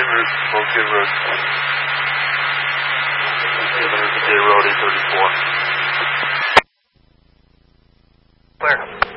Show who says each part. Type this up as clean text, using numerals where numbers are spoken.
Speaker 1: route, locate road 20. 200 J Road 834.
Speaker 2: Clear.